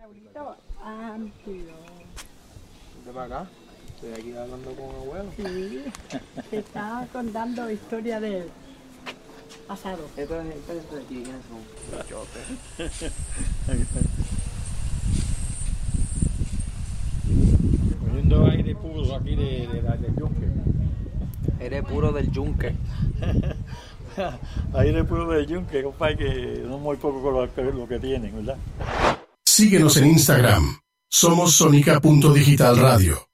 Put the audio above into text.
Amplio. ¿De para acá? Estoy aquí hablando con abuelo. Sí, te estaba contando historia del pasado. Esto es de aquí, ¿quiénes son? Poniendo aire puro aquí del yunque. Eres puro del yunque. Aire puro del yunque, compadre, que no muy poco con lo que tienen, ¿verdad? Síguenos en Instagram. Somos Sonica.Digital Radio.